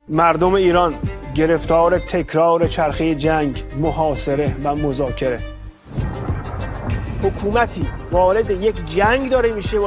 مردم ایران گرفتار تکرار چرخه جنگ، محاصره و مذاکره. حکومتی وارد یک جنگ داره میشه